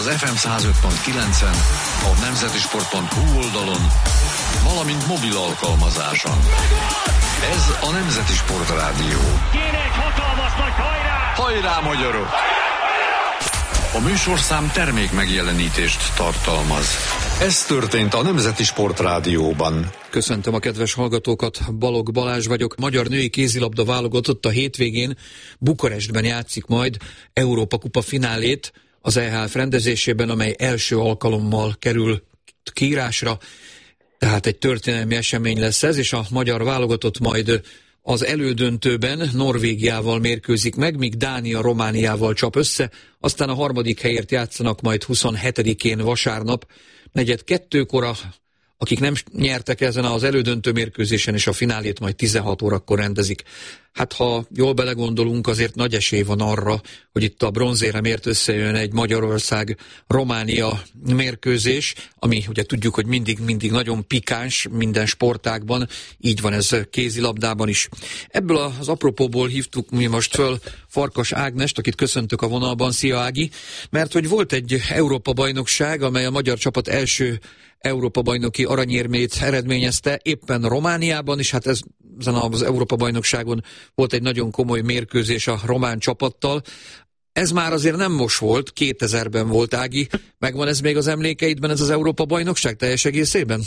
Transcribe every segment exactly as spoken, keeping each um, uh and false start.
ef em száz öt pont kilencen, a nemzetisport pont hu oldalon, valamint mobil alkalmazáson. Ez a Nemzeti Sport Rádió. Kéne egy hatalmas nagy hajrá! Hajrá, magyarok! A műsorszám termék megjelenítést tartalmaz. Ez történt a Nemzeti Sport Rádióban. Köszöntöm a kedves hallgatókat, Balogh Balázs vagyok. Magyar női kézilabda válogatott a hétvégén Bukarestben játszik majd Európa Kupa finálét az é há ef rendezésében, amely első alkalommal kerül kiírásra. Tehát egy történelmi esemény lesz ez, és a magyar válogatott majd az elődöntőben Norvégiával mérkőzik meg, míg Dánia Romániával csap össze, aztán a harmadik helyért játszanak majd huszonhetedikén vasárnap, negyed kettőkor, akik nem nyertek ezen az elődöntő mérkőzésen, és a finálét majd tizenhat órakor rendezik. Hát ha jól belegondolunk, azért nagy esély van arra, hogy itt a bronzéremért összejön egy Magyarország-Románia mérkőzés, ami ugye tudjuk, hogy mindig-mindig nagyon pikáns minden sportágban, így van ez kézilabdában is. Ebből az apropóból hívtuk mi most föl Farkas Ágnest, akit köszöntök a vonalban. Szia, Ági! Mert hogy volt egy Európa-bajnokság, amely a magyar csapat első Európa-bajnoki aranyérmét eredményezte éppen Romániában, és hát ez, ezen az Európa-bajnokságon volt egy nagyon komoly mérkőzés a román csapattal. Ez már azért nem most volt, kétezerben volt, Ági. Megvan ez még az emlékeidben, ez az Európa-bajnokság teljes egészében?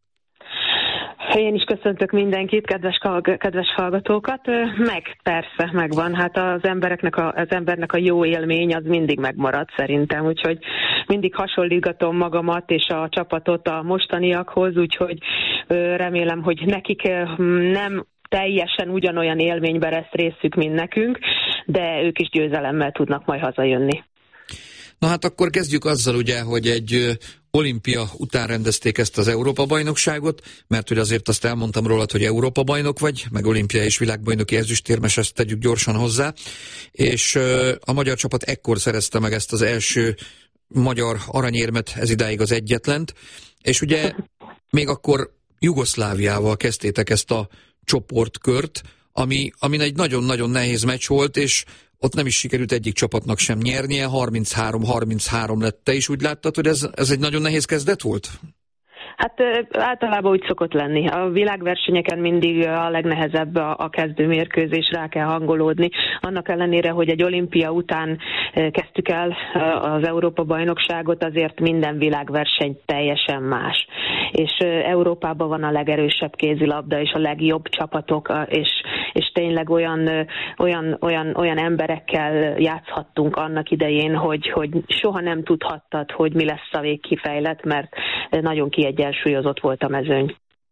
Én is köszöntök mindenkit, kedves, kedves hallgatókat. Meg, persze, megvan. Hát az embereknek a, az embernek a jó élmény az mindig megmarad szerintem, úgyhogy mindig hasonlítgatom magamat és a csapatot a mostaniakhoz, úgyhogy remélem, hogy nekik nem teljesen ugyanolyan élményben lesz részük, mint nekünk, de ők is győzelemmel tudnak majd hazajönni. Na hát akkor kezdjük azzal ugye, hogy egy olimpia után rendezték ezt az Európa-bajnokságot, mert hogy azért azt elmondtam rólad, hogy Európa-bajnok vagy, meg olimpia és világbajnoki ezüstérmes, ezt tegyük gyorsan hozzá, és a magyar csapat ekkor szerezte meg ezt az első magyar aranyérmet, ez idáig az egyetlent, és ugye még akkor Jugoszláviával kezdtétek ezt a csoportkört, ami, ami egy nagyon-nagyon nehéz meccs volt, és ott nem is sikerült egyik csapatnak sem nyernie, harminchárom harminchárom lett. Te is úgy láttad, hogy ez, ez egy nagyon nehéz kezdet volt? Hát általában úgy szokott lenni. A világversenyeken mindig a legnehezebb a, a kezdőmérkőzés, rá kell hangolódni. Annak ellenére, hogy egy olimpia után kezdtük el az Európa-bajnokságot, azért minden világverseny teljesen más. És Európában van a legerősebb kézilabda, és a legjobb csapatok, és, és tényleg olyan, olyan, olyan, olyan emberekkel játszhattunk annak idején, hogy, hogy soha nem tudhattad, hogy mi lesz a végkifejlet, mert nagyon kiegyensúlyozott volt a mezőny.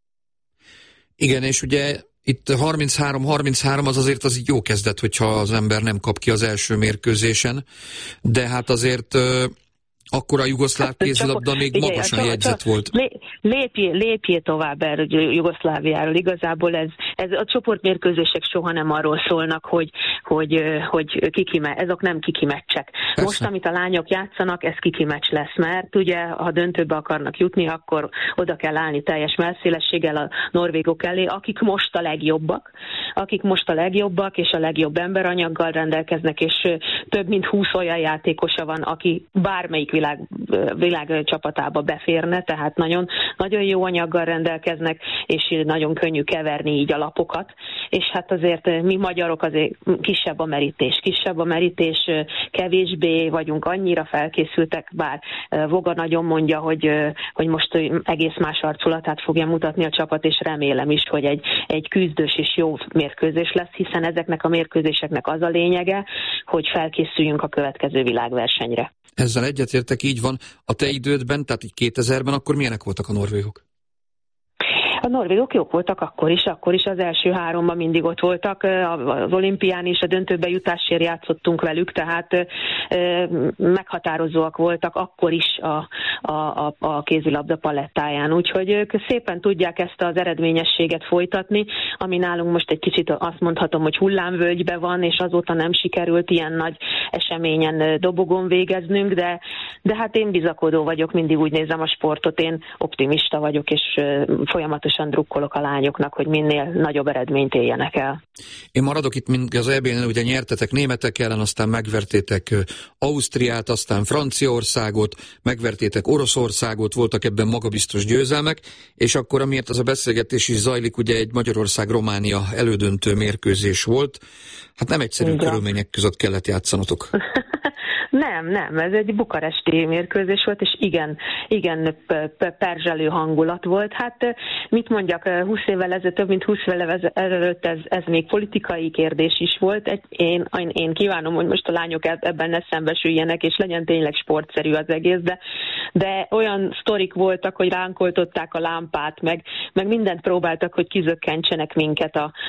Igen, és ugye itt harminchárom harminchárom az azért az így jó kezdet, hogyha az ember nem kap ki az első mérkőzésen, de hát azért akkor a jugoszláv kézilabda még igen, magasan csak, jegyzett csak volt. Lépjé, lépjé tovább erről Jugoszláviáról. Igazából ez, ez a csoportmérkőzések soha nem arról szólnak, hogy, hogy, hogy kiki, ezek nem kiki meccsek. Persze. Most, amit a lányok játszanak, ez kiki meccs lesz, mert ugye, ha döntőbe akarnak jutni, akkor oda kell állni teljes melszélességgel a norvégok elé, akik most a legjobbak, akik most a legjobbak, és a legjobb emberanyaggal rendelkeznek, és több mint húsz olyan játékosa van, aki bármelyik világ, világ csapatába beférne, tehát nagyon, nagyon jó anyaggal rendelkeznek, és nagyon könnyű keverni így a lapokat, és hát azért mi magyarok azért kisebb a merítés, kisebb a merítés, kevésbé vagyunk annyira felkészültek, bár Voga nagyon mondja, hogy, hogy most egész más arculatát fogja mutatni a csapat, és remélem is, hogy egy, egy küzdős és jó mérkőzés lesz, hiszen ezeknek a mérkőzéseknek az a lényege, hogy felkészüljünk a következő világversenyre. Ezzel egyetértek, így van. A te idődben, tehát így kétezerben, akkor milyenek voltak a norvégok? A norvégok jók voltak akkor is, akkor is az első háromban mindig ott voltak, az olimpián is a döntőbe jutásért játszottunk velük, tehát meghatározóak voltak akkor is a, a, a kézilabda palettáján, úgyhogy ők szépen tudják ezt az eredményességet folytatni, ami nálunk most egy kicsit azt mondhatom, hogy hullámvölgybe van, és azóta nem sikerült ilyen nagy eseményen dobogon végeznünk, de, de hát én bizakodó vagyok, mindig úgy nézem a sportot, én optimista vagyok, és folyamatosan drukkolok a lányoknak, hogy minél nagyobb eredményt éljenek el. Én maradok itt, mint az é bén, ugye nyertetek németek ellen, aztán megvertétek Ausztriát, aztán Franciaországot, megvertétek Oroszországot, voltak ebben magabiztos győzelmek, és akkor amiért az a beszélgetés is zajlik, ugye egy Magyarország-Románia elődöntő mérkőzés volt. Hát nem egyszerű Igen. körülmények között kellett játszanotok. Nem, nem, ez egy bukaresti mérkőzés volt, és igen, igen perzselő hangulat volt. Hát mit mondjak, húsz évvel ezelőtt, több mint húsz évvel ezelőtt ez, ez még politikai kérdés is volt. Én, én kívánom, hogy most a lányok ebben ne szembesüljenek, és legyen tényleg sportszerű az egész, de, de olyan sztorik voltak, hogy ránk oltották a lámpát, meg, meg mindent próbáltak, hogy kizökkentsenek minket a,